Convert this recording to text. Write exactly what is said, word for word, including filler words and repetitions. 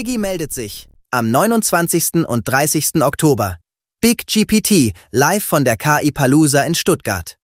Biggie meldet sich am neunundzwanzigsten und dreißigsten Oktober. Big G P T live von der K I Palooza in Stuttgart.